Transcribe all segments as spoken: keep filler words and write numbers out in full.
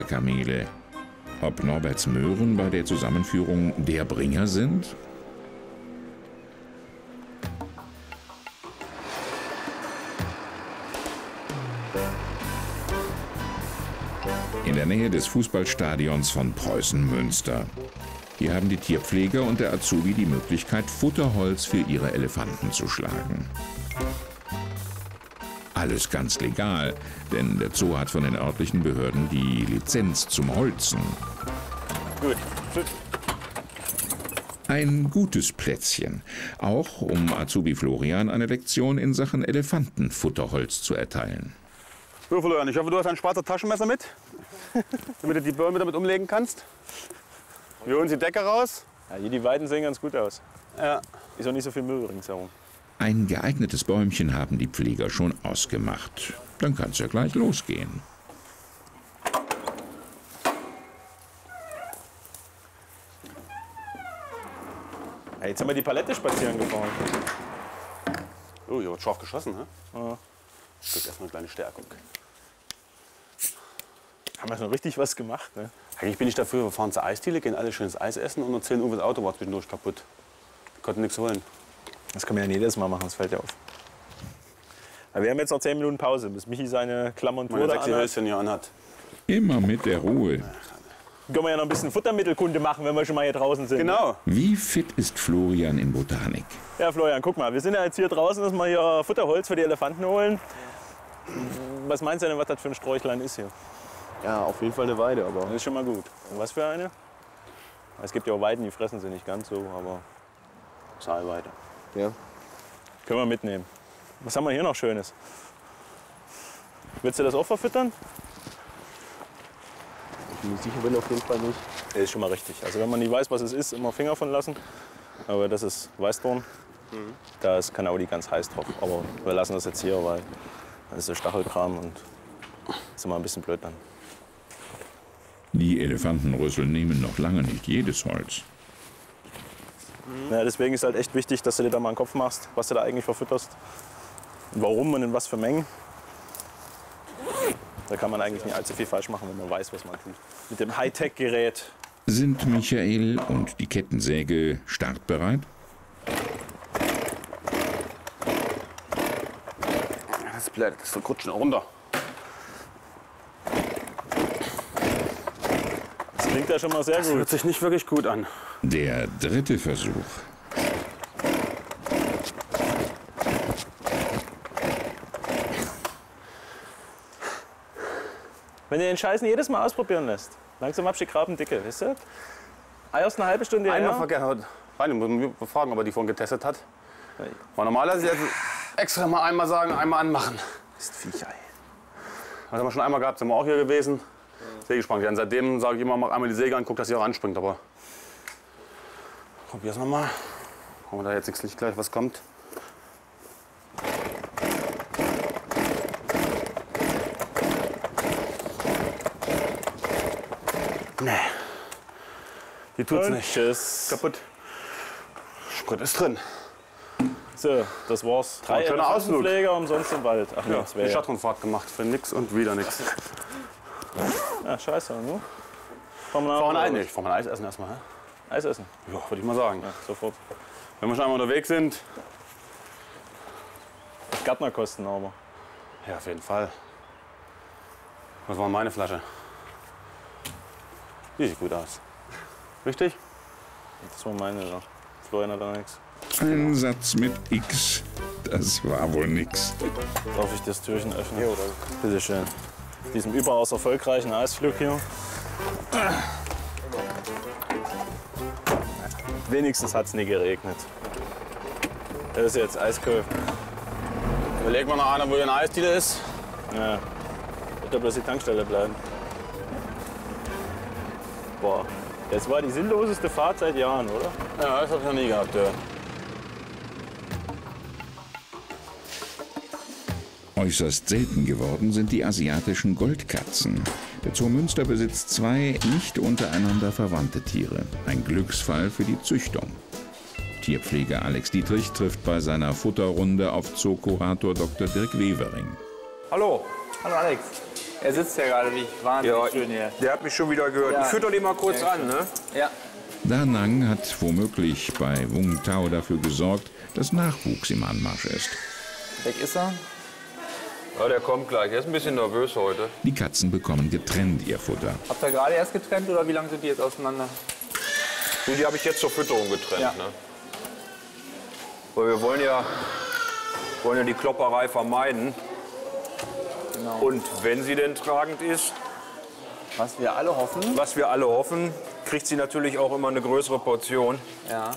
Kamele. Ob Norberts Möhren bei der Zusammenführung der Bringer sind? In der Nähe des Fußballstadions von Preußen-Münster. Hier haben die Tierpfleger und der Azubi die Möglichkeit, Futterholz für ihre Elefanten zu schlagen. Alles ganz legal, denn der Zoo hat von den örtlichen Behörden die Lizenz zum Holzen. Gut. Ein gutes Plätzchen, auch um Azubi Florian eine Lektion in Sachen Elefantenfutterholz zu erteilen. So, Florian, ich hoffe, du hast ein schwarzes Taschenmesser mit, damit du die Bäume damit umlegen kannst. Wir holen die Decke raus. Ja, hier die Weiden sehen ganz gut aus. Ja. Ist auch nicht so viel Müll ringsherum. Ein geeignetes Bäumchen haben die Pfleger schon ausgemacht. Dann kann es ja gleich losgehen. Ja, jetzt sind wir die Palette spazieren gefahren. Oh, hier wird scharf geschossen, ne? Ja. Das ist erstmal eine kleine Stärkung. Haben wir schon richtig was gemacht, ne? Eigentlich bin ich dafür, wir fahren zur Eisdiele, gehen alle schönes Eis essen und um zehn Uhr wird das Auto war zwischendurch kaputt. Wir konnten nichts holen. Das kann man ja jedes Mal machen, das fällt ja auf. Aber wir haben jetzt noch zehn Minuten Pause, bis Michi seine Klammontur Meine da sexy anhat. Höschen hier anhat. Immer mit der Ruhe. Können wir ja noch ein bisschen Futtermittelkunde machen, wenn wir schon mal hier draußen sind. Genau. Wie fit ist Florian in Botanik? Ja, Florian, guck mal, wir sind ja jetzt hier draußen, dass wir hier Futterholz für die Elefanten holen. Was meinst du denn, was das für ein Sträuchlein ist hier? Ja, auf jeden Fall eine Weide, aber Das ist schon mal gut. Und was für eine? Es gibt ja auch Weiden, die fressen sie nicht ganz so, aber Saalweide. ja. können wir mitnehmen. Was haben wir hier noch Schönes? Willst du das auch verfüttern? Ich bin mir sicher bin auf jeden Fall nicht. Das ist schon mal richtig. Also wenn man nicht weiß, was es ist, immer Finger von lassen. Aber das ist Weißdorn. Mhm. Da ist Kanaudi ganz heiß drauf. Aber wir lassen das jetzt hier, weil das ist so Stachelkram und das ist immer ein bisschen blöd dann. Die Elefantenrüssel nehmen noch lange nicht jedes Holz. Ja, deswegen ist halt echt wichtig, dass du dir da mal einen Kopf machst, was du da eigentlich verfütterst. Und warum und in was für Mengen. Da kann man eigentlich nicht allzu viel falsch machen, wenn man weiß, was man tut. Mit dem Hightech-Gerät. Sind Michael und die Kettensäge startbereit? Das ist blöd, das rutscht schnell runter. Das klingt ja schon mal sehr Das gut. hört sich nicht wirklich gut an. Der dritte Versuch. Wenn du den Scheißen jedes Mal ausprobieren lässt, langsam hab ich die Graben dicke, weißt du? Erst eine halbe Stunde Einmal her. vergessen. Rein, muss man fragen, ob er die vorhin getestet hat. Weil normalerweise jetzt extra mal einmal sagen, einmal anmachen. Das ist ein Viech, ey. Das haben wir schon einmal gehabt, sind wir auch hier gewesen. Sägespann. Ja, seitdem sage ich immer, mach einmal die Säge an, guck, dass sie auch anspringt. Aber probier's noch mal. Gucken wir da jetzt nicht gleich was kommt. Nee. Die tut's Und nicht. tschüss. Kaputt. Sprit ist drin. So, das war's. Drei ein schöner Ausflug. Pfleger umsonst im Wald. Ach nee, Ja, zwei. die Stadtrundfahrt gemacht für nix und wieder nix. Ja, scheiße, ne? Fahren wir nach Fahren Hause, ein oder nicht. Fahren wir Eis essen erstmal. Hä? was? Eis essen. Ja, würde ich mal sagen. Ja, sofort. Wenn wir schon einmal unterwegs sind. Das Gärtnerkosten aber. Ja, auf jeden Fall. Was war meine Flasche? Die sieht gut aus. Richtig? Das war meine da. Florian hat da nichts. Ein Satz mit X. Das war wohl nix. Darf ich das Türchen öffnen? Ja, oder? Bitte schön. Diesem überaus erfolgreichen Eisflug hier. Wenigstens hat es nie geregnet. Das ist jetzt Eiskö. Überlegen wir noch einer, wo hier eine Eisdiele ist. Ja. Wird da bloß die Tankstelle bleiben. Boah. Das war die sinnloseste Fahrt seit Jahren, oder? Ja, das hab ich noch nie gehabt. Ja. Äußerst selten geworden sind die asiatischen Goldkatzen. Der Zoo Münster besitzt zwei nicht untereinander verwandte Tiere. Ein Glücksfall für die Züchtung. Tierpfleger Alex Dietrich trifft bei seiner Futterrunde auf Zookurator Doktor Dirk Wevering. Hallo. Hallo Alex. Er sitzt ja gerade wie wahnsinnig Ja, schön hier. der hat mich schon wieder gehört. Ja. Ich führe doch den mal kurz Sehr an, ne? Ja. Da Nang hat womöglich bei Wung Tao dafür gesorgt, dass Nachwuchs im Anmarsch ist. Weg ist er. Ja, der kommt gleich. Er ist ein bisschen nervös heute. Die Katzen bekommen getrennt ihr Futter. Habt ihr gerade erst getrennt oder wie lange sind die jetzt auseinander? So, die habe ich jetzt zur Fütterung getrennt. Ja. Ne? Weil wir wollen ja, wollen ja die Klopperei vermeiden. Genau. Und wenn sie denn tragend ist, Was wir alle hoffen. was wir alle hoffen, kriegt sie natürlich auch immer eine größere Portion. Ja.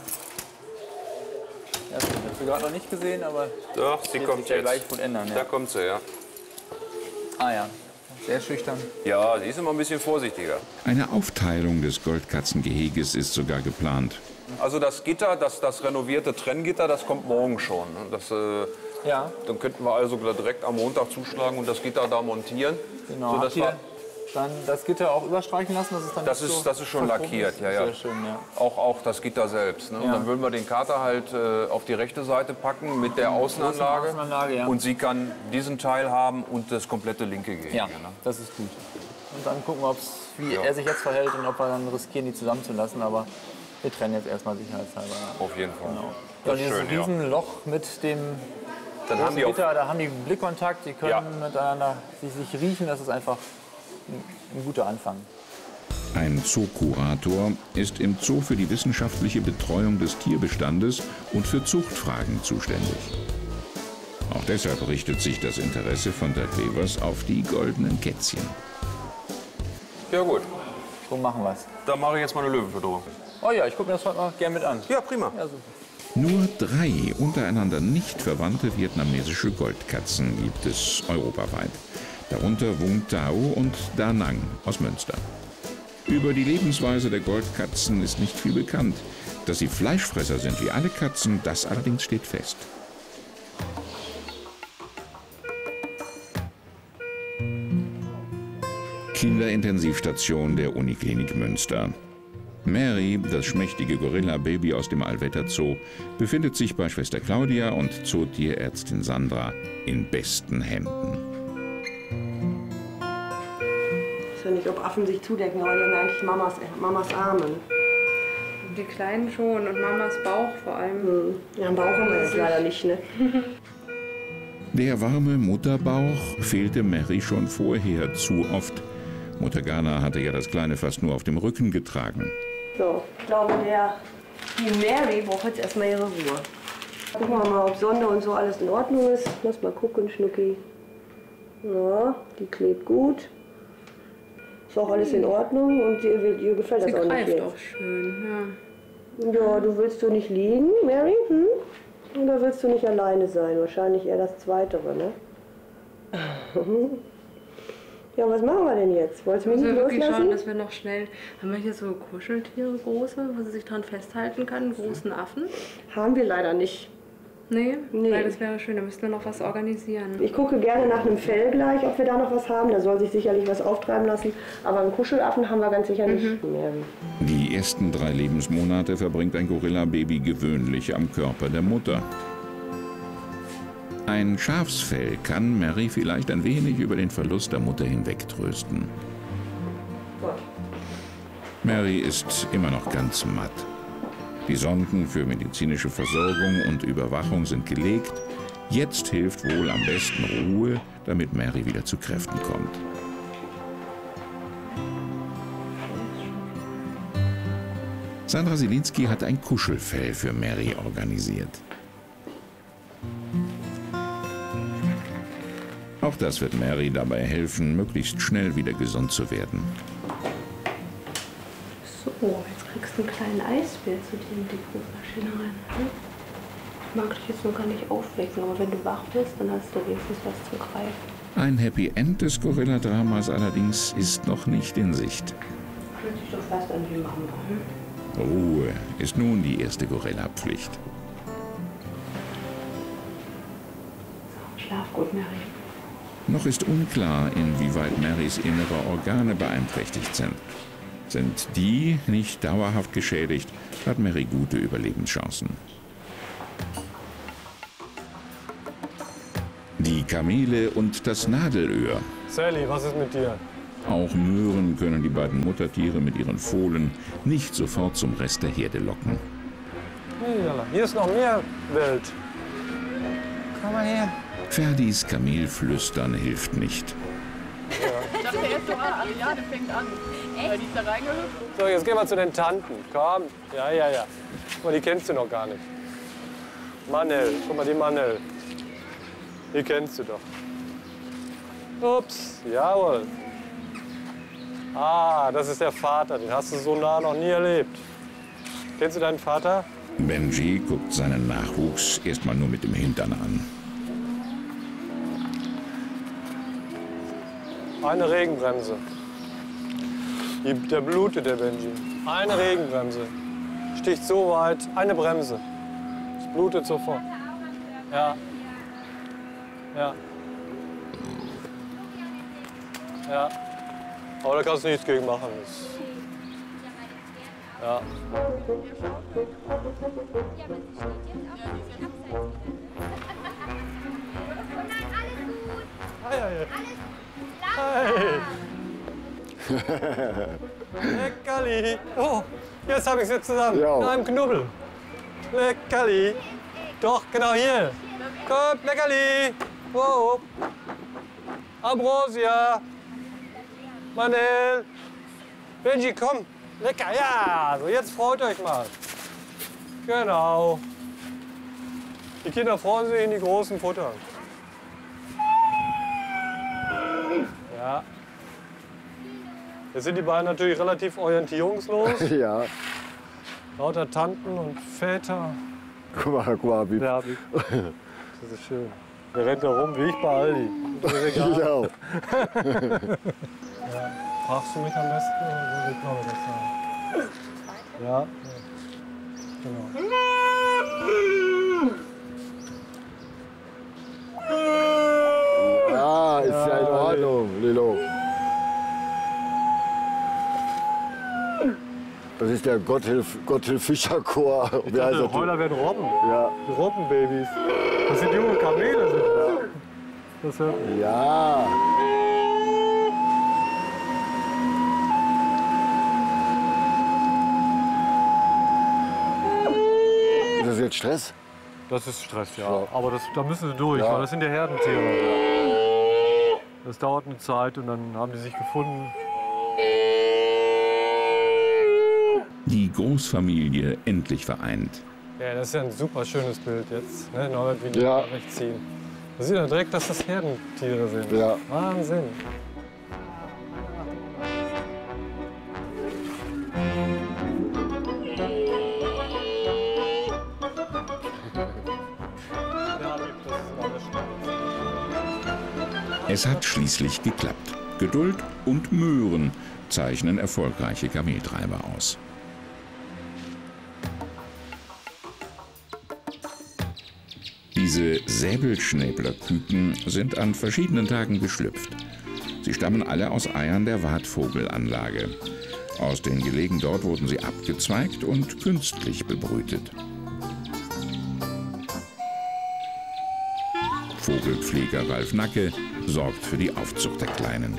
Das habe ich gerade noch nicht gesehen, aber Doch, sie wird kommt sich ja jetzt. gleich wohl ändern. Da Ja. kommt sie, ja. Ah ja, sehr schüchtern. Ja, sie ist immer ein bisschen vorsichtiger. Eine Aufteilung des Goldkatzengeheges ist sogar geplant. Also das Gitter, das, das renovierte Trenngitter, das kommt morgen schon. Das, äh, Ja, dann könnten wir also direkt am Montag zuschlagen und das Gitter da montieren. genau. So, Habt dass ihr wir, dann das Gitter auch überstreichen lassen? Das ist, dann das nicht ist, so das ist schon verpumpt lackiert, ist? ja, ja. Sehr schön, ja. Auch, auch das Gitter selbst. Ne? Und Ja. dann würden wir den Kater halt äh, auf die rechte Seite packen mit der Außenanlage. Außenanlage, ja. Und sie kann diesen Teil haben und das komplette linke Gehege. Ja, Ne? das ist gut. Und dann gucken wir, ob's, wie Ja. er sich jetzt verhält und ob wir dann riskieren, die zusammenzulassen. Aber wir trennen jetzt erstmal sicherheitshalber. Ja. Auf jeden Fall. Ja, Das und ist dieses schön, ja. Riesenloch mit dem Dann haben großen die auch, Gitter, da haben die Blickkontakt, die können Ja. miteinander sich, sich riechen. Das ist einfach ein, ein guter Anfang. Ein Zookurator ist im Zoo für die wissenschaftliche Betreuung des Tierbestandes und für Zuchtfragen zuständig. Auch deshalb richtet sich das Interesse von Dirk Wevers auf die goldenen Kätzchen. ja gut, So machen wir es. dann mache ich jetzt mal eine Löwenfütterung. Oh ja, ich gucke mir das heute mal gerne mit an. Ja, prima. Ja, super. Nur drei untereinander nicht verwandte vietnamesische Goldkatzen gibt es europaweit. Darunter Wung Tao und Da Nang aus Münster. Über die Lebensweise der Goldkatzen ist nicht viel bekannt. Dass sie Fleischfresser sind wie alle Katzen, das allerdings steht fest. Kinderintensivstation der Uniklinik Münster. Mary, das schmächtige Gorilla-Baby aus dem Allwetter Zoo, befindet sich bei Schwester Claudia und Zootierärztin Sandra in besten Händen. Ich weiß ja nicht, ob Affen sich zudecken, aber die haben ja eigentlich Mamas, Mamas Arme. Die Kleinen schon und Mamas Bauch vor allem. Ja, am Bauch haben wir jetzt leider nicht, ne? Der warme Mutterbauch fehlte Mary schon vorher zu oft. Mutter Ghana hatte ja das Kleine fast nur auf dem Rücken getragen. So, ich glaube, der, die Mary braucht jetzt erstmal ihre Ruhe. Gucken wir mal, ob Sonde und so alles in Ordnung ist. Lass mal gucken, Schnucki. Ja, die klebt gut. Ist auch alles in Ordnung und ihr, ihr gefällt Sie das auch nicht greift jetzt. auch schön, ja. Ja, du willst du nicht liegen, Mary? Hm? Oder willst du nicht alleine sein? Wahrscheinlich eher das Zweitere, ne? Ja, was machen wir denn jetzt? Wolltest du mich Müssen nicht wir wirklich loslassen? schauen, dass wir noch schnell... Haben wir hier so Kuscheltiere, große, wo sie sich dran festhalten kann, großen Affen? Haben wir leider nicht. Nee? Nee. Weil das wäre schön, da müssten wir noch was organisieren. Ich gucke gerne nach einem Fell gleich, ob wir da noch was haben. Da soll sich sicherlich was auftreiben lassen. Aber einen Kuschelaffen haben wir ganz sicher nicht mehr. Die ersten drei Lebensmonate verbringt ein Gorilla-Baby gewöhnlich am Körper der Mutter. Ein Schafsfell kann Mary vielleicht ein wenig über den Verlust der Mutter hinwegtrösten. Mary ist immer noch ganz matt. Die Sonden für medizinische Versorgung und Überwachung sind gelegt. Jetzt hilft wohl am besten Ruhe, damit Mary wieder zu Kräften kommt. Sandra Sielinski hat ein Kuschelfell für Mary organisiert. Auch das wird Mary dabei helfen, möglichst schnell wieder gesund zu werden. So, jetzt kriegst du einen kleinen Eisbär zu dir in die Prüfmaschine rein. Hm? Ich mag dich jetzt noch gar nicht aufwecken, aber wenn du wach bist, dann hast du wenigstens was zu greifen. Ein Happy End des Gorilla-Dramas allerdings ist noch nicht in Sicht. Fühlt sich doch fast an wie Mama. Hm? Ruhe ist nun die erste Gorilla-Pflicht. Schlaf gut, Mary. Noch ist unklar, inwieweit Marys innere Organe beeinträchtigt sind. Sind die nicht dauerhaft geschädigt, hat Mary gute Überlebenschancen. Die Kamele und das Nadelöhr. Sally, was ist mit dir? Auch Möhren können die beiden Muttertiere mit ihren Fohlen nicht sofort zum Rest der Herde locken. Hier ist noch mehr Wild. Komm mal her. Ferdis Kamelflüstern hilft nicht. Ich dachte erst so, ah, Ariane fängt an. Weil die ist da reingehüpft. So, jetzt gehen wir zu den Tanten. Komm. Ja, ja, ja. Guck mal, die kennst du noch gar nicht. Manel. Guck mal, die Manel. Die kennst du doch. Ups. Jawohl. Ah, das ist der Vater. Den hast du so nah noch nie erlebt. Kennst du deinen Vater? Benji guckt seinen Nachwuchs erstmal nur mit dem Hintern an. Eine Regenbremse. Die, der blutet, der Benji. Eine Regenbremse. Sticht so weit, eine Bremse. Es blutet sofort. Ja. Ja. Ja. Aber da kannst du nichts gegen machen. Das ja. Hi, hi. Hi. Leckerli. Oh, jetzt habe ich sie zusammen. Ja. In einem Knubbel. Leckerli. Doch, genau hier. Kommt, Leckerli. Wow. Ambrosia. Manel. Benji, komm. Lecker, ja. So, jetzt freut euch mal. Genau. Die Kinder freuen sich, in die Großen futtern. Ja. Jetzt sind die beiden natürlich relativ orientierungslos. Ja. Lauter Tanten und Väter. Guck mal, guck mal, wie. Ja, wie. Das ist schön. Der rennt da rum wie ich bei Aldi. Das ist egal. Ich auch. Ja. Fragst du mich am besten oder soll ich glaube das sagen? Ja. Ja. Genau. Ja, ist ja in Ordnung, Lilo. Das ist der Gotthilf, Gotthilf Fischer Chor. Ich dachte, Heuler werden Robben. Ja. Die Robbenbabys. Das sind junge Kamele. Sind das. Das hört man. Ja. Ist das jetzt Stress? Das ist Stress, ja. Aber das, da müssen sie durch, Ja. weil das sind ja Herdentiere. Das dauert eine Zeit und dann haben die sich gefunden. Die Großfamilie endlich vereint. Ja, das ist ja ein super schönes Bild jetzt, ne? Norbert, wie die Ja. da rechts ziehen. Da sieht man direkt, dass das Herdentiere sind. Ja. Wahnsinn. Es hat schließlich geklappt. Geduld und Möhren zeichnen erfolgreiche Kameltreiber aus. Diese Säbelschnäblerküken sind an verschiedenen Tagen geschlüpft. Sie stammen alle aus Eiern der Wartvogelanlage. Aus den Gelegen dort wurden sie abgezweigt und künstlich bebrütet. Vogelpfleger Ralf Nacke sorgt für die Aufzucht der Kleinen.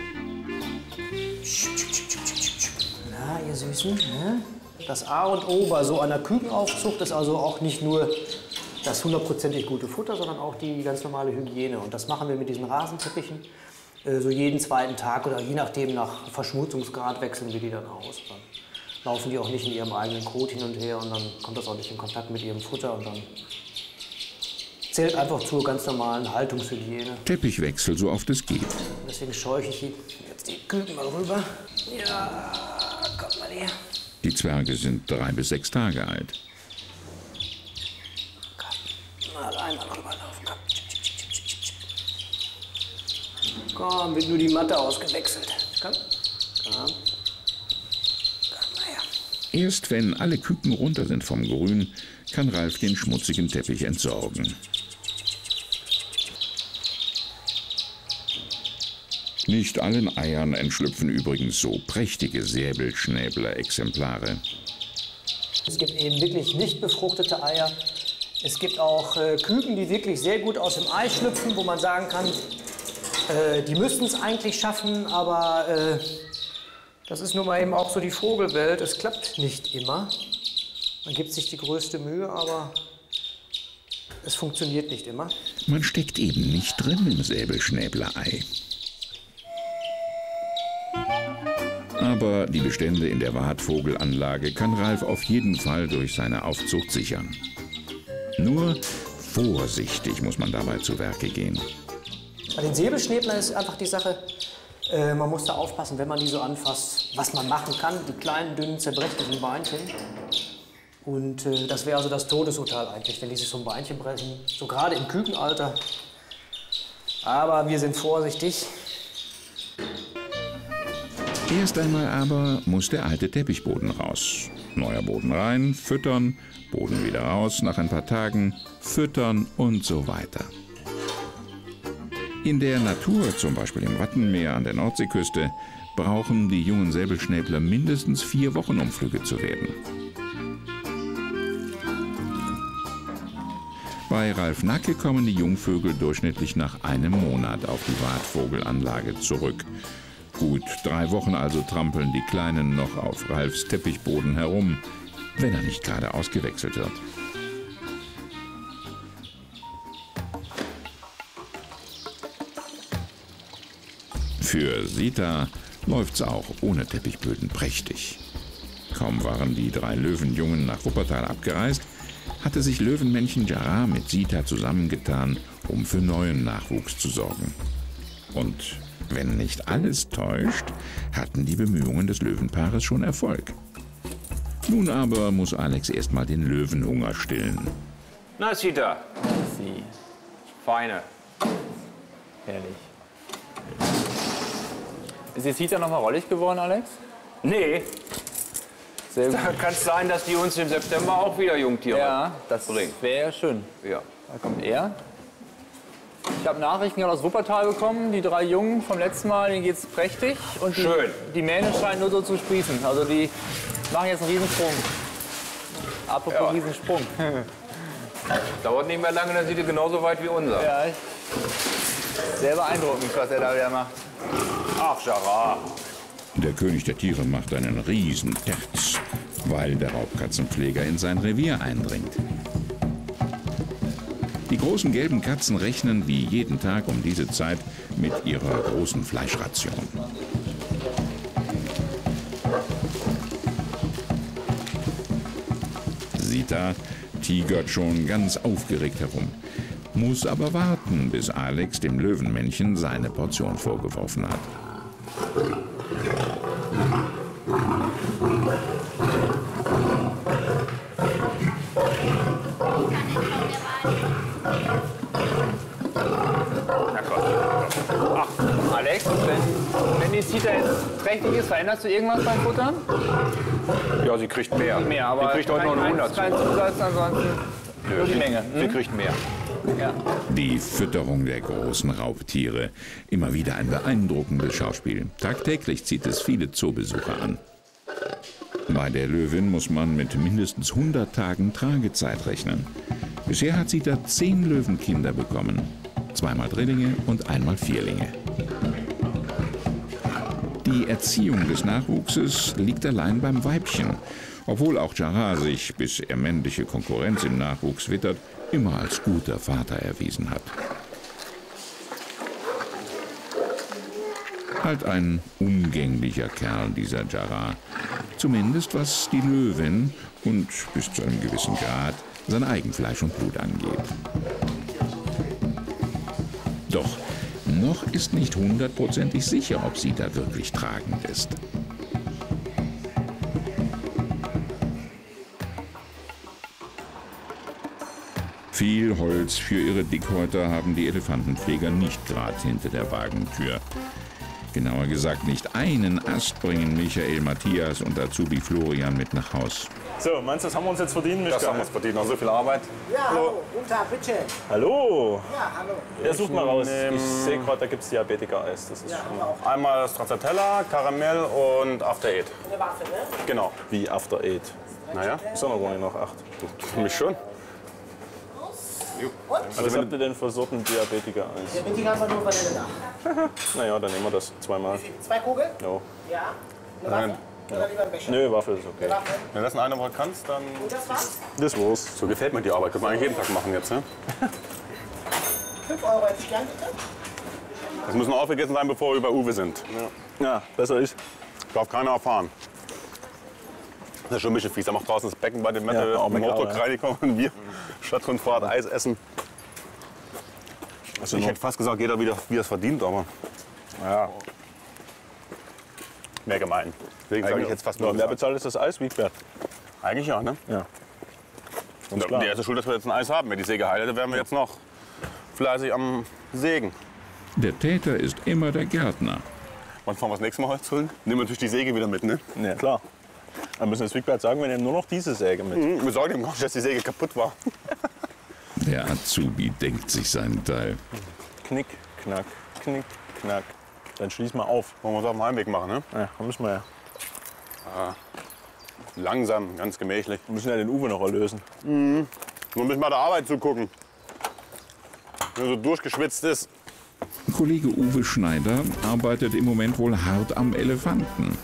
Na, ihr Süßen, ne? Das A und O bei so einer Kükenaufzucht ist also auch nicht nur das hundertprozentig gute Futter, sondern auch die ganz normale Hygiene. Und das machen wir mit diesen Rasenteppichen. Äh, so jeden zweiten Tag oder je nachdem nach Verschmutzungsgrad wechseln wir die dann aus. Dann laufen die auch nicht in ihrem eigenen Kot hin und her und dann kommt das auch nicht in Kontakt mit ihrem Futter. Und dann zählt einfach zur ganz normalen Haltungshygiene. Teppichwechsel so oft es geht. Deswegen scheuche ich jetzt die Küken mal rüber. Ja, kommt mal her. Die Zwerge sind drei bis sechs Tage alt. Mal einmal rüberlaufen. Komm. Komm, wird nur die Matte ausgewechselt. Komm. Komm. Komm mal her. Erst wenn alle Küken runter sind vom Grün, kann Ralf den schmutzigen Teppich entsorgen. Nicht allen Eiern entschlüpfen übrigens so prächtige Säbelschnäbler-Exemplare. Es gibt eben wirklich nicht befruchtete Eier. Es gibt auch äh, Küken, die wirklich sehr gut aus dem Ei schlüpfen, wo man sagen kann, Äh, die müssten es eigentlich schaffen, aber äh, das ist nun mal eben auch so die Vogelwelt. Es klappt nicht immer. Man gibt sich die größte Mühe, aber es funktioniert nicht immer. Man steckt eben nicht drin im Säbelschnäblerei. Aber die Bestände in der Wartvogelanlage kann Ralf auf jeden Fall durch seine Aufzucht sichern. Nur vorsichtig muss man dabei zu Werke gehen. Bei den Säbelschnäblern ist einfach die Sache, äh, man muss da aufpassen, wenn man die so anfasst, was man machen kann. Die kleinen, dünnen, zerbrechlichen Beinchen. Und äh, das wäre also das Todesurteil eigentlich, wenn die sich so ein Beinchen brechen. So gerade im Kükenalter. Aber wir sind vorsichtig. Erst einmal aber muss der alte Teppichboden raus. Neuer Boden rein, füttern, Boden wieder raus, nach ein paar Tagen füttern und so weiter. In der Natur, zum Beispiel im Wattenmeer an der Nordseeküste, brauchen die jungen Säbelschnäbler mindestens vier Wochen, um flügge zu werden. Bei Ralf Nacke kommen die Jungvögel durchschnittlich nach einem Monat auf die Wartvogelanlage zurück. Gut drei Wochen also trampeln die Kleinen noch auf Ralfs Teppichboden herum, wenn er nicht gerade ausgewechselt wird. Für Sita läuft's auch ohne Teppichböden prächtig. Kaum waren die drei Löwenjungen nach Wuppertal abgereist, hatte sich Löwenmännchen Jarrah mit Sita zusammengetan, um für neuen Nachwuchs zu sorgen. Und wenn nicht alles täuscht, hatten die Bemühungen des Löwenpaares schon Erfolg. Nun aber muss Alex erst mal den Löwenhunger stillen. Na, Sita. Sie. Feine. Herrlich. Ist die Sita noch mal rollig geworden, Alex? Nee. Sehr gut. Da kann es sein, dass die uns im September auch wieder Jungtiere Ja, das bringen. wäre schön. Ja. Da kommt er. Ich habe Nachrichten aus Wuppertal bekommen. Die drei Jungen vom letzten Mal, denen geht es prächtig. Und die, Schön. Die Mähne scheinen nur so zu sprießen. Also die machen jetzt einen Riesensprung. Apropos Ja. Riesensprung. Dauert nicht mehr lange, dann sieht er genauso weit wie unser. Ja, sehr beeindruckend, was er da wieder macht. Ach, Jarrah. Der König der Tiere macht einen riesen Terz, weil der Raubkatzenpfleger in sein Revier eindringt. Die großen gelben Katzen rechnen wie jeden Tag um diese Zeit mit ihrer großen Fleischration. Sita tigert schon ganz aufgeregt herum, muss aber warten, bis Alex dem Löwenmännchen seine Portion vorgeworfen hat. Na Gott. Ach, Alex, wenn, wenn die Sita jetzt trächtig ist, veränderst du irgendwas beim Futtern? Ja, sie kriegt mehr. Mehr, aber die kriegt heute noch eine kein, hundert. kein Zusatz, ansonsten nur die Menge. Sie Hm? kriegt mehr. Ja. Die Fütterung der großen Raubtiere. Immer wieder ein beeindruckendes Schauspiel. Tagtäglich zieht es viele Zoobesucher an. Bei der Löwin muss man mit mindestens hundert Tagen Tragezeit rechnen. Bisher hat sie da zehn Löwenkinder bekommen. Zweimal Drillinge und einmal Vierlinge. Die Erziehung des Nachwuchses liegt allein beim Weibchen. Obwohl auch Jarrah sich, bis er männliche Konkurrenz im Nachwuchs wittert, immer als guter Vater erwiesen hat. Halt ein umgänglicher Kerl, dieser Jarrah. Zumindest was die Löwin und bis zu einem gewissen Grad sein Eigenfleisch und Blut angeht. Doch noch ist nicht hundertprozentig sicher, ob sie da wirklich tragend ist. Viel Holz für ihre Dickhäuter haben die Elefantenpfleger nicht gerade hinter der Wagentür. Genauer gesagt, nicht einen Ast bringen Michael, Matthias und Azubi Florian mit nach Haus. So, meinst du, das haben wir uns jetzt verdient, Mischka? Das haben wir uns verdient, noch so viel Arbeit. Ja, hallo, guten Tag, bitte. Hallo! Ja, hallo. Ja, such mal raus. nehm- Ich sehe gerade, da gibt es Diabetiker-Eis. Das ist Ja, schon haben wir auch. Einmal Stracciatella, Karamell und After Eight. Eine Waffe, ne? Genau. wie After Eight. Naja, Ist doch noch gar nicht nach acht. für mich schon. Und? Was habt ihr denn für Sorten Diabetiker-Eis? Der Mittig haben wir nur Vanillenacht. Naja, dann nehmen wir das zweimal. Zwei Kugeln? Jo. Ja. Nein. Oder lieber ein Becher? Nö, Waffel ist okay. Wenn das eine Woche kannst, dann. Und das war's? Das war's. So gefällt mir die Arbeit. Können wir eigentlich jeden Tag machen jetzt, ne? fünf Euro hätte ich gern, bitte. Das muss noch aufgegessen sein, bevor wir bei Uwe sind. Ja, ja besser ist. Darf keiner erfahren. Das ist schon ein bisschen fies. Da macht draußen das Becken bei dem Ja, Metal, auch ja, Macau, Motorkreinigung und wir Stadtrundfahrt, Eis essen. Also ich hätte fast gesagt, jeder wieder, wie er es verdient, aber Ja. mehr gemein. Deswegen sage ich jetzt fast nur. nur Wer bezahlt ist das Eis? Wiegwert. Eigentlich ja, ne? Ja. Und klar. die erste Schuld, dass wir jetzt ein Eis haben. Wenn die Säge heilt, dann wären wir jetzt noch fleißig am Sägen. Der Täter ist immer der Gärtner. Wann fahren wir das nächste Mal Holz holen? Nehmen wir natürlich die Säge wieder mit, ne? Ja, klar. Dann müssen wir das Wiegwert sagen, wir nehmen nur noch diese Säge mit. Mhm. Wir sagen dem gar nicht, dass die Säge kaputt war. Der Azubi denkt sich seinen Teil. Knick, knack, knick, knack. Dann schließen wir auf. Wollen wir es auf dem Heimweg machen, ne? Ja, dann müssen wir ja. Ah. Langsam, ganz gemächlich. Wir müssen ja den Uwe noch erlösen. Mhm. Nur müssen wir der Arbeit zugucken. Wenn er so durchgeschwitzt ist. Kollege Uwe Schneider arbeitet im Moment wohl hart am Elefanten.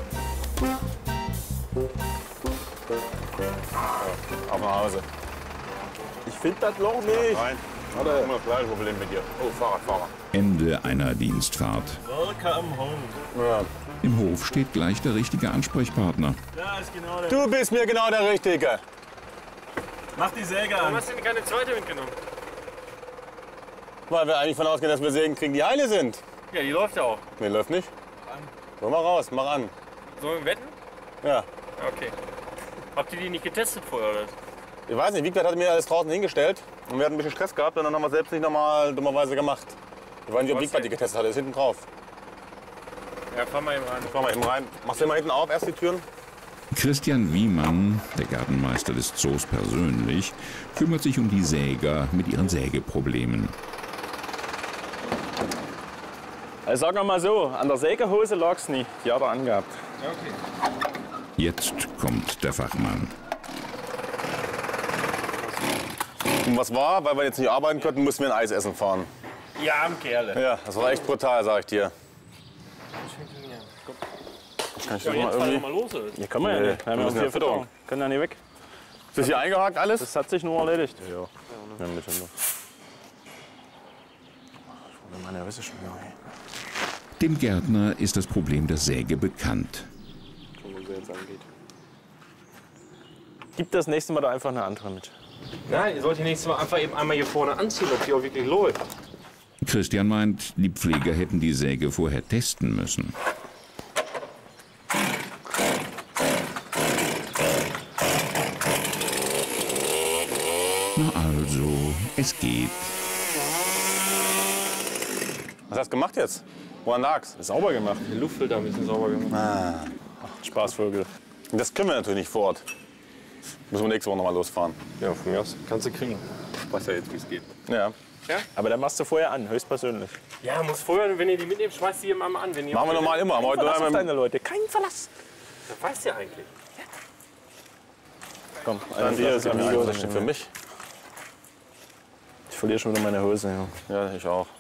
Auf nach Hause. Ich finde das Loch nicht. Nein. Oder immer das gleiche Problem mit dir. Oh, Fahrradfahrer. Ende einer Dienstfahrt. Welcome home. Ja. Im Hof steht gleich der richtige Ansprechpartner. Da ist genau der. Du bist mir genau der Richtige. Mach die Säge an. Warum hast du denn keine zweite mitgenommen? Weil wir eigentlich von ausgehen, dass wir Sägen kriegen, die heile sind. Ja, die läuft ja auch. Nee, läuft nicht. Komm mal raus, mach an. Sollen wir wetten? Ja. Okay. Habt ihr die nicht getestet vorher? Oder? Ich weiß nicht, Wiegwert hat mir alles draußen hingestellt. Und wir hatten ein bisschen Stress gehabt und dann haben wir es selbst nicht nochmal dummerweise gemacht. Ich weiß nicht, ob Wiegwert die getestet hat, der ist hinten drauf. Ja, fahr mal eben rein. Fahr mal eben rein. Machst du mal hinten auf, erst die Türen? Christian Wiemann, der Gartenmeister des Zoos persönlich, kümmert sich um die Säger mit ihren Sägeproblemen. Also sagen wir mal so, an der Sägehose lag es nicht. Die hat er angehabt. Ja, okay. Jetzt kommt der Fachmann. Und was war? Weil wir jetzt nicht arbeiten konnten, mussten wir ein Eis essen fahren. Ja, am Kerle. Ja, das war echt brutal, sag ich dir. Kann ich das Ja, mal jetzt fahren wir irgendwie? mal los. Oder? Hier können wir ja Nee, nicht. Wir haben wir ja müssen ja vier Fütterung. Fütterung. Können ja nicht weg. Ist das hier eingehakt alles? Das hat sich nur erledigt. Ja. Ja, mit hin. Meine Risse schon wieder. Dem Gärtner ist das Problem der Säge bekannt. Gib das nächste Mal da einfach eine andere mit. Nein, ihr sollt die nächstes Mal einfach eben einmal hier vorne anziehen, ob die auch wirklich läuft. Christian meint, die Pfleger hätten die Säge vorher testen müssen. Na also, es geht. Was hast du gemacht jetzt? Woran lag's? Sauber gemacht. Der Luftfilter ein bisschen sauber gemacht. Ah. Spaßvögel. Das können wir natürlich nicht vor Ort. Müssen wir nächste Woche noch mal losfahren. Ja, von mir aus. Kannst du kriegen. Ich weiß ja jetzt, wie es geht. Ja. Ja? Aber dann machst du vorher an, höchstpersönlich. Ja, muss vorher, wenn ihr die mitnehmt, schmeißt die eben einmal an. Wenn ihr Machen wir normal immer. Aber heute Verlass auf einmal- deine Leute. Kein Verlass. Das weißt du ja eigentlich. Komm, Dann einer dir ist das Amigo. das steht für mich. Ich verliere schon wieder meine Hose. Ja. Ja, ich auch.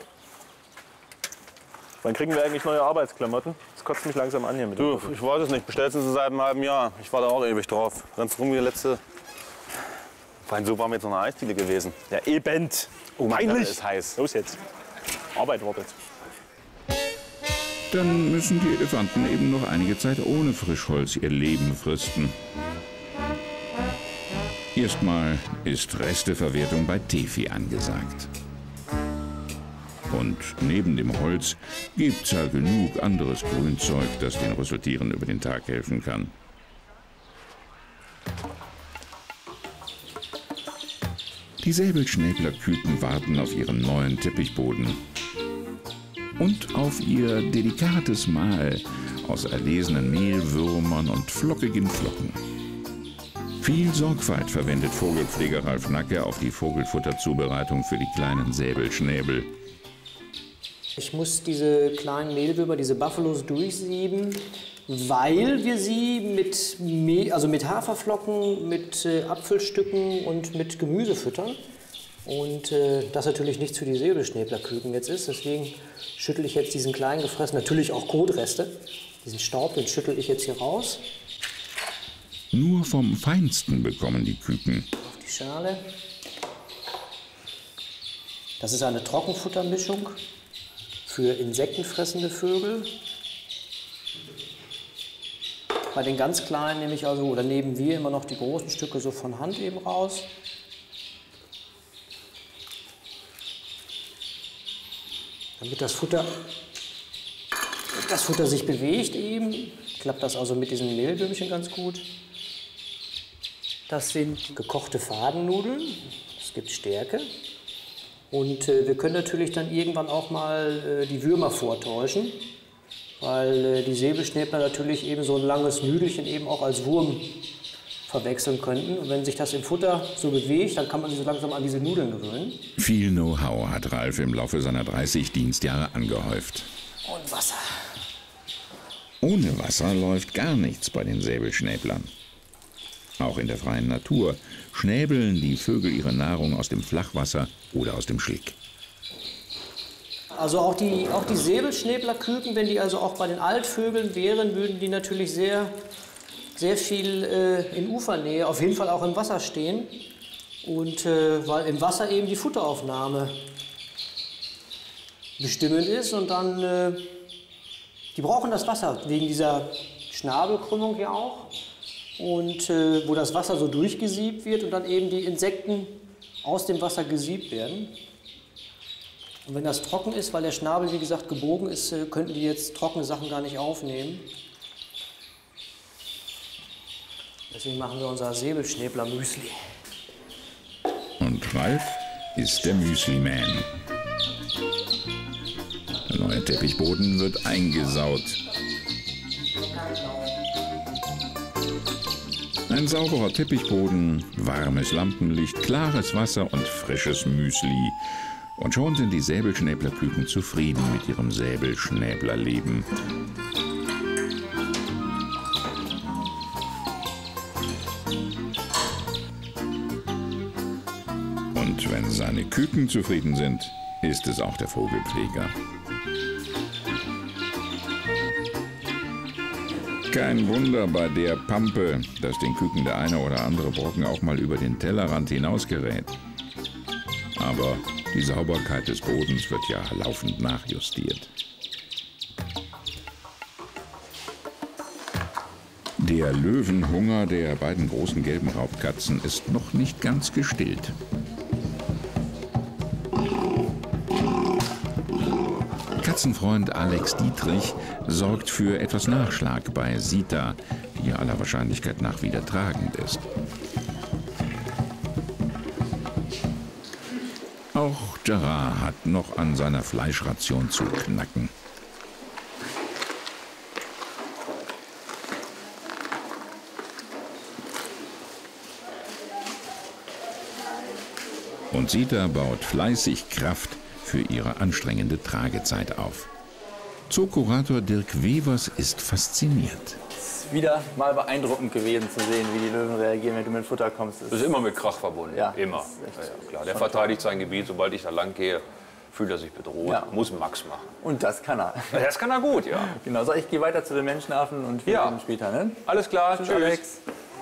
Wann kriegen wir eigentlich neue Arbeitsklamotten? Das kotzt mich langsam an hier mit Du, dem ich weiß es nicht. Bestellst du sie seit einem halben Jahr. Ich war da auch ewig drauf. Rennst rum wie der letzte. Fein, so waren wir jetzt noch eine Eisdiele gewesen. Ja, eben. Oh, mein Peinlich. Gott, ist heiß. Los jetzt. Arbeit wartet. Dann müssen die Elefanten eben noch einige Zeit ohne Frischholz ihr Leben fristen. Erstmal ist Resteverwertung bei Tefi angesagt. Und neben dem Holz gibt's ja genug anderes Grünzeug, das den Rüsseltieren über den Tag helfen kann. Die Säbelschnäblerküken warten auf ihren neuen Teppichboden. Und auf ihr delikates Mahl aus erlesenen Mehlwürmern und flockigen Flocken. Viel Sorgfalt verwendet Vogelpfleger Ralf Nacke auf die Vogelfutterzubereitung für die kleinen Säbelschnäbel. Ich muss diese kleinen Mehlwürmer, diese Buffalos durchsieben, weil wir sie mit, Me also mit Haferflocken, mit äh, Apfelstücken und mit Gemüse füttern. Und äh, das natürlich nichts für die Säbelschnäblerküken jetzt ist. Deswegen schüttle ich jetzt diesen kleinen gefressen, natürlich auch Kotreste, diesen Staub, den schüttle ich jetzt hier raus. Nur vom Feinsten bekommen die Küken. Auf die Schale. Das ist eine Trockenfuttermischung für insektenfressende Vögel. Bei den ganz kleinen nehme ich also, oder nehmen wir immer noch die großen Stücke so von Hand eben raus. Damit das Futter, das Futter sich bewegt eben, klappt das also mit diesen Mehlwürmchen ganz gut. Das sind gekochte Fadennudeln, es gibt Stärke. Und äh, wir können natürlich dann irgendwann auch mal äh, die Würmer vortäuschen, weil äh, die Säbelschnäbler natürlich eben so ein langes Nüdelchen eben auch als Wurm verwechseln könnten. Und wenn sich das im Futter so bewegt, dann kann man sich so langsam an diese Nudeln gewöhnen. Viel Know-how hat Ralf im Laufe seiner dreißig Dienstjahre angehäuft. Und Wasser. Ohne Wasser läuft gar nichts bei den Säbelschnäblern. Auch in der freien Natur schnäbeln die Vögel ihre Nahrung aus dem Flachwasser oder aus dem Schlick. Also auch die, auch die Säbelschnäblerküken, wenn die also auch bei den Altvögeln wären, würden die natürlich sehr, sehr viel äh, in Ufernähe, auf jeden Fall auch im Wasser stehen. Und äh, weil im Wasser eben die Futteraufnahme bestimmend ist und dann, äh, die brauchen das Wasser wegen dieser Schnabelkrümmung hier auch. Und äh, wo das Wasser so durchgesiebt wird und dann eben die Insekten aus dem Wasser gesiebt werden. Und wenn das trocken ist, weil der Schnabel, wie gesagt, gebogen ist, äh, könnten die jetzt trockene Sachen gar nicht aufnehmen. Deswegen machen wir unser Säbelschnäbler-Müsli. Und Ralf ist der Müsli-Man. Der neue Teppichboden wird eingesaut. Ein sauberer Teppichboden, warmes Lampenlicht, klares Wasser und frisches Müsli. Und schon sind die Säbelschnäblerküken zufrieden mit ihrem Säbelschnäblerleben. Und wenn seine Küken zufrieden sind, ist es auch der Vogelpfleger. Kein Wunder bei der Pampe, dass den Küken der eine oder andere Brocken auch mal über den Tellerrand hinausgerät. Aber die Sauberkeit des Bodens wird ja laufend nachjustiert. Der Löwenhunger der beiden großen gelben Raubkatzen ist noch nicht ganz gestillt. Katzenfreund Alex Dietrich sorgt für etwas Nachschlag bei Sita, die aller Wahrscheinlichkeit nach wieder tragend ist. Auch Gerard hat noch an seiner Fleischration zu knacken. Und Sita baut fleißig Kraft für ihre anstrengende Tragezeit auf. Zookurator Dirk Wevers ist fasziniert. Es ist wieder mal beeindruckend gewesen zu sehen, wie die Löwen reagieren, wenn du mit Futter kommst. Das ist immer mit Krach verbunden. Ja, immer. Ja, ja, klar. Der verteidigt sein Gebiet. Sobald ich da lang gehe, fühlt er sich bedroht. Ja. Muss Max machen. Und das kann er. Das kann er gut, ja. Genau. So, ich gehe weiter zu den Menschenaffen und wir ja. sehen uns später. Ne? Alles klar. Tschüss, Tschüss. Alex.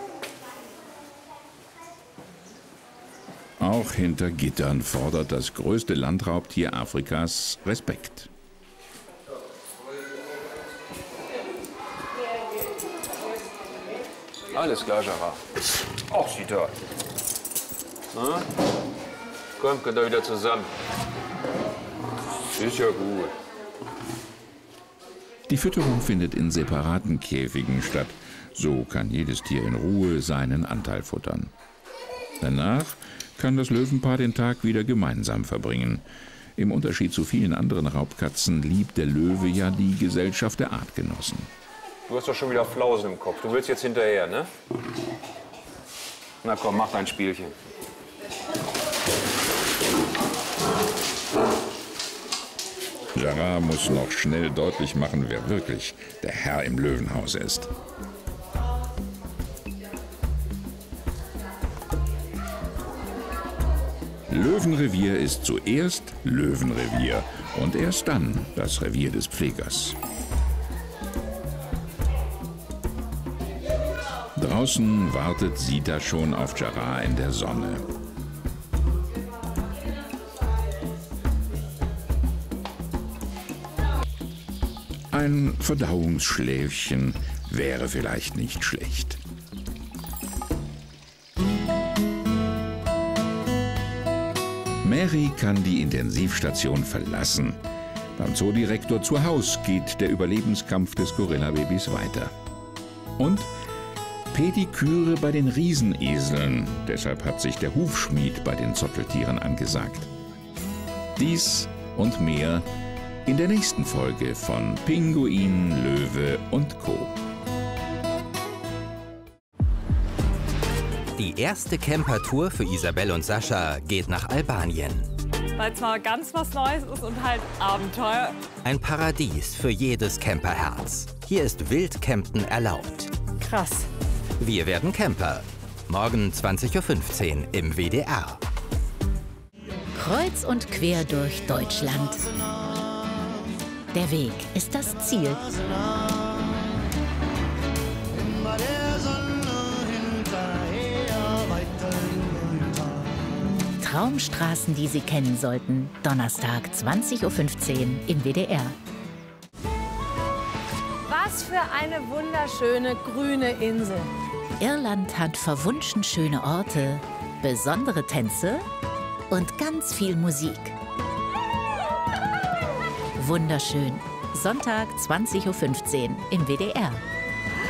Auch hinter Gittern fordert das größte Landraubtier Afrikas Respekt. Alles klar, Gerard. Ach, sieht er. Na? Komm, könnt ihr wieder zusammen. Ist ja gut. Die Fütterung findet in separaten Käfigen statt. So kann jedes Tier in Ruhe seinen Anteil futtern. Danach kann das Löwenpaar den Tag wieder gemeinsam verbringen. Im Unterschied zu vielen anderen Raubkatzen liebt der Löwe ja die Gesellschaft der Artgenossen. Du hast doch schon wieder Flausen im Kopf. Du willst jetzt hinterher, ne? Na komm, mach dein Spielchen. Gerard muss noch schnell deutlich machen, wer wirklich der Herr im Löwenhaus ist. Löwenrevier ist zuerst Löwenrevier und erst dann das Revier des Pflegers. Draußen wartet Sita schon auf Gerard in der Sonne. Ein Verdauungsschläfchen wäre vielleicht nicht schlecht. Mary kann die Intensivstation verlassen. Beim Zoodirektor zu Haus geht der Überlebenskampf des Gorilla-Babys weiter. Und Pediküre bei den Rieseneseln. Deshalb hat sich der Hufschmied bei den Zotteltieren angesagt. Dies und mehr in der nächsten Folge von Pinguin, Löwe und Co. Die erste Campertour für Isabel und Sascha geht nach Albanien. Weil es mal ganz was Neues ist und halt Abenteuer. Ein Paradies für jedes Camperherz. Hier ist Wildcampen erlaubt. Krass. Wir werden Camper. Morgen zwanzig Uhr fünfzehn im W D R. Kreuz und quer durch Deutschland. Der Weg ist das Ziel. Traumstraßen, die Sie kennen sollten. Donnerstag, zwanzig Uhr fünfzehn im W D R. Was für eine wunderschöne grüne Insel. Irland hat verwunschen schöne Orte, besondere Tänze und ganz viel Musik. Wunderschön. Sonntag, zwanzig Uhr fünfzehn im W D R.